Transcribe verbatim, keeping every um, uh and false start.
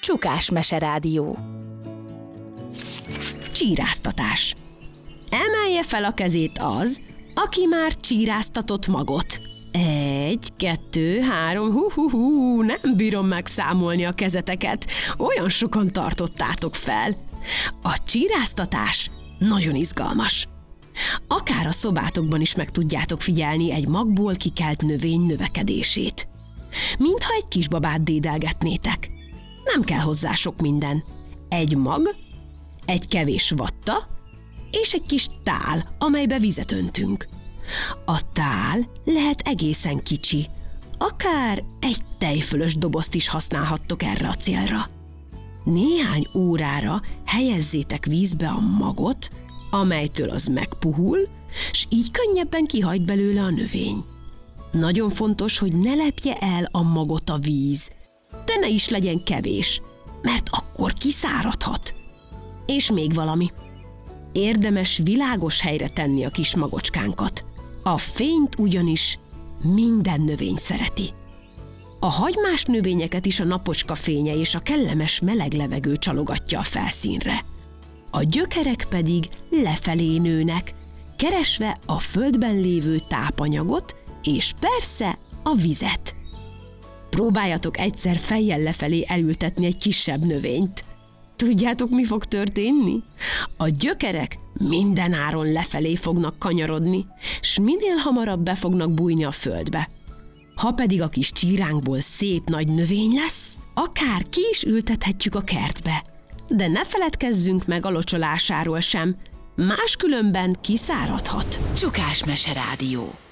Csukás Meserádió. Csíráztatás. Emelje fel a kezét az, aki már csíráztatott magot. Egy, kettő, három, hú-hú-hú, nem bírom megszámolni a kezeteket, olyan sokan tartottátok fel. A csíráztatás nagyon izgalmas. Akár a szobátokban is meg tudjátok figyelni egy magból kikelt növény növekedését. Mintha egy kisbabát dédelgetnétek. Nem kell hozzá sok minden. Egy mag, egy kevés vatta, és egy kis tál, amelybe vizet öntünk. A tál lehet egészen kicsi, akár egy tejfölös dobozt is használhattok erre a célra. Néhány órára helyezzétek vízbe a magot, amelytől az megpuhul, s így könnyebben kihajt belőle a növény. Nagyon fontos, hogy ne lepje el a magot a víz, de ne is legyen kevés, mert akkor kiszáradhat. És még valami. Érdemes világos helyre tenni a kis magocskánkat. A fényt ugyanis minden növény szereti. A hagymás növényeket is a napocska fénye és a kellemes meleg levegő csalogatja a felszínre. A gyökerek pedig lefelé nőnek, keresve a földben lévő tápanyagot és persze a vizet. Próbáljatok egyszer fejjel lefelé elültetni egy kisebb növényt. Tudjátok, mi fog történni? A gyökerek mindenáron lefelé fognak kanyarodni, s minél hamarabb be fognak bújni a földbe. Ha pedig a kis csíránkból szép nagy növény lesz, akár ki is ültethetjük a kertbe. De ne feledkezzünk meg a locsolásáról sem, máskülönben kiszáradhat. Csukás Meserádió.